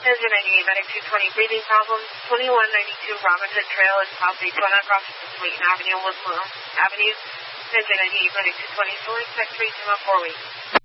Engine 98, medic 220, breathing problems. 2192 Robin Hood Trail is South Daytona, across from Slayton Avenue, Woodlawn Avenue. Engine 98, medic 220, select tech 3 to 4 weeks.